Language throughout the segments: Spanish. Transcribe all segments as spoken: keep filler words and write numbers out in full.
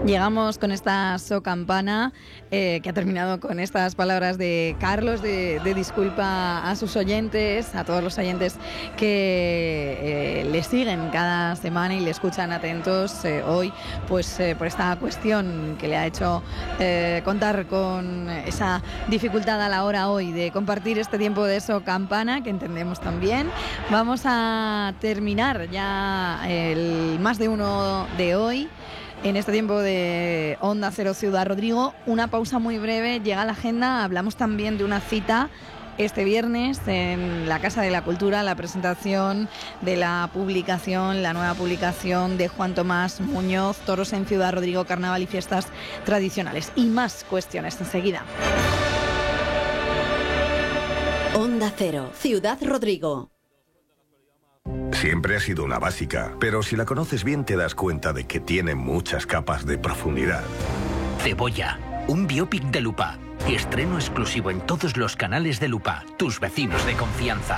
Llegamos con esta socampana eh, que ha terminado con estas palabras de Carlos de, de disculpa a sus oyentes, a todos los oyentes que eh, le siguen cada semana y le escuchan atentos eh, hoy, pues eh, por esta cuestión que le ha hecho eh, contar con esa dificultad a la hora hoy de compartir este tiempo de socampana, que entendemos también. Vamos a terminar ya el más de uno de hoy. En este tiempo de Onda Cero Ciudad Rodrigo, una pausa muy breve, llega la agenda, hablamos también de una cita este viernes en la Casa de la Cultura, la presentación de la publicación, la nueva publicación de Juan Tomás Muñoz, Toros en Ciudad Rodrigo, Carnaval y Fiestas Tradicionales. Y más cuestiones enseguida. Onda Cero, Ciudad Rodrigo. Siempre ha sido una básica, pero si la conoces bien te das cuenta de que tiene muchas capas de profundidad. Cebolla, un biopic de Lupa. Estreno exclusivo en todos los canales de Lupa, tus vecinos de confianza.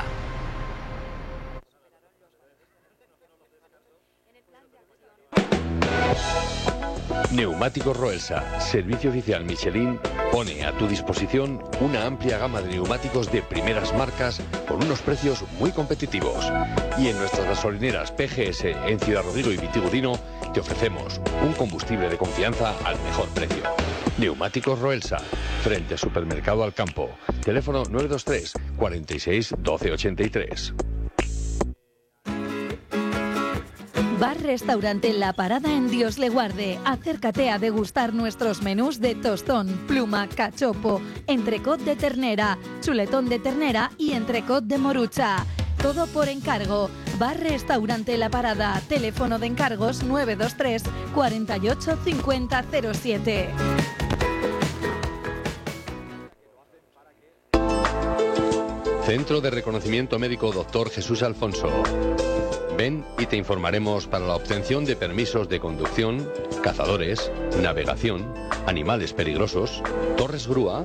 Neumáticos Roelsa, servicio oficial Michelin, pone a tu disposición una amplia gama de neumáticos de primeras marcas con unos precios muy competitivos. Y en nuestras gasolineras P G S en Ciudad Rodrigo y Vitigudino te ofrecemos un combustible de confianza al mejor precio. Neumáticos Roelsa, frente a Supermercado Alcampo. Teléfono nueve dos tres, cuarenta y seis, doce ochenta y tres. Bar Restaurante La Parada en Dios le guarde. Acércate a degustar nuestros menús de tostón, pluma, cachopo, entrecot de ternera, chuletón de ternera y entrecot de morucha. Todo por encargo. Bar Restaurante La Parada. Teléfono de encargos nueve dos tres, cuarenta y ocho, cincuenta, cero siete. Centro de Reconocimiento Médico Doctor Jesús Alfonso. Ven y te informaremos para la obtención de permisos de conducción, cazadores, navegación, animales peligrosos, torres grúa.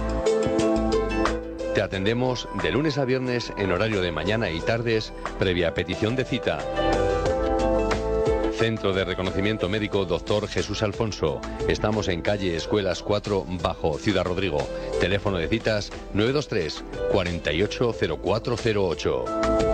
Te atendemos de lunes a viernes en horario de mañana y tardes, previa petición de cita. Centro de Reconocimiento Médico Doctor Jesús Alfonso. Estamos en calle Escuelas cuatro, Bajo, Ciudad Rodrigo. Teléfono de citas nueve dos tres, cuarenta y ocho, cero cuatro cero ocho.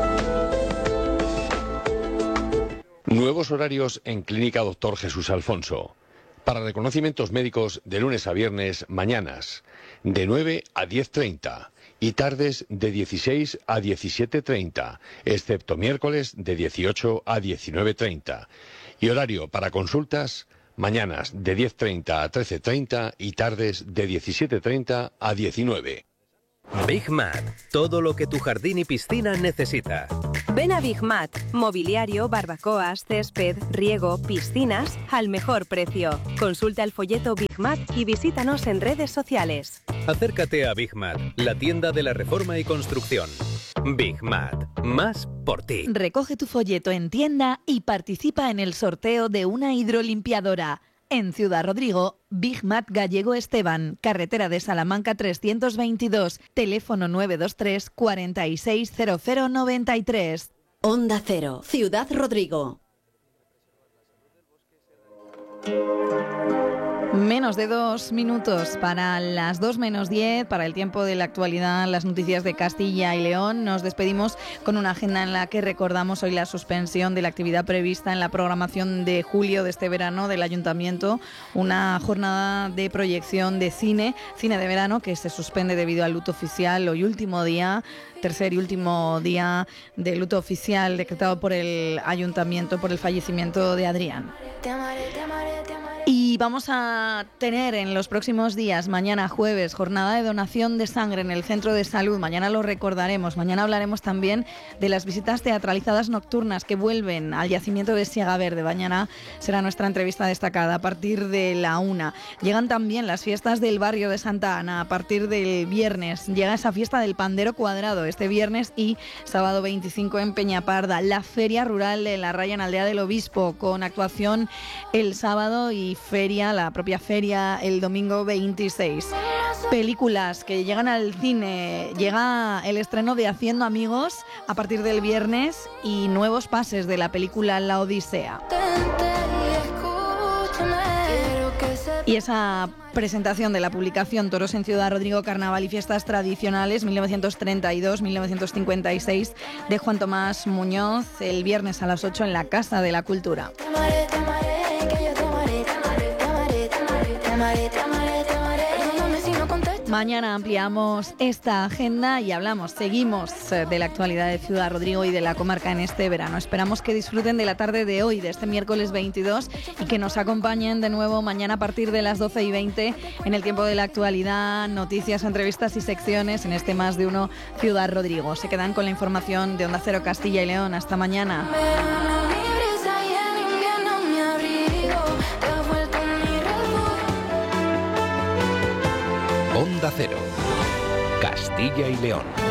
Nuevos horarios en Clínica Doctor Jesús Alfonso. Para reconocimientos médicos de lunes a viernes, mañanas de nueve a diez treinta y tardes de dieciséis a diecisiete treinta, excepto miércoles de dieciocho a diecinueve treinta. Y horario para consultas, mañanas de diez treinta a trece treinta y tardes de diecisiete treinta a diecinueve. Big Mat, todo lo que tu jardín y piscina necesita. Ven a Big Mat, mobiliario, barbacoas, césped, riego, piscinas, al mejor precio. Consulta el folleto Big Mat y visítanos en redes sociales. Acércate a Big Mat, la tienda de la reforma y construcción. Big Mat, más por ti. Recoge tu folleto en tienda y participa en el sorteo de una hidrolimpiadora. En Ciudad Rodrigo, Big Mat Gallego Esteban, carretera de Salamanca trescientos veintidós, teléfono nueve dos tres, cuarenta y seis, cero cero noventa y tres. Onda Cero, Ciudad Rodrigo. Menos de dos minutos para las dos menos diez, para el tiempo de la actualidad, las noticias de Castilla y León. Nos despedimos con una agenda en la que recordamos hoy la suspensión de la actividad prevista en la programación de julio de este verano del Ayuntamiento, una jornada de proyección de cine, cine de verano, que se suspende debido al luto oficial. Hoy último día, tercer y último día de luto oficial decretado por el Ayuntamiento por el fallecimiento de Adrián. Te amaré, te amaré, te amaré. Y vamos a tener en los próximos días, mañana jueves, jornada de donación de sangre en el Centro de Salud. Mañana lo recordaremos. Mañana hablaremos también de las visitas teatralizadas nocturnas que vuelven al yacimiento de Siega Verde. Mañana será nuestra entrevista destacada a partir de la una. Llegan también las fiestas del barrio de Santa Ana a partir del viernes. Llega esa fiesta del Pandero Cuadrado este viernes y sábado veinticinco en Peñaparda. La Feria Rural de la Raya en Aldea del Obispo, con actuación el sábado y feria, la propia feria, el domingo veintiséis. Películas que llegan al cine. Llega el estreno de Haciendo Amigos a partir del viernes y nuevos pases de la película La Odisea. Tente y escúchame. Quiero Y esa presentación de la publicación Toros en Ciudad Rodrigo, Carnaval y Fiestas Tradicionales mil novecientos treinta y dos a mil novecientos cincuenta y seis de Juan Tomás Muñoz, el viernes a las ocho en la Casa de la Cultura. Mañana ampliamos esta agenda y hablamos, seguimos de la actualidad de Ciudad Rodrigo y de la comarca en este verano. Esperamos que disfruten de la tarde de hoy, de este miércoles veintidós, y que nos acompañen de nuevo mañana a partir de las doce y veinte en el tiempo de la actualidad, noticias, entrevistas y secciones en este Más de Uno Ciudad Rodrigo. Se quedan con la información de Onda Cero Castilla y León. Hasta mañana. Onda Cero, Castilla y León.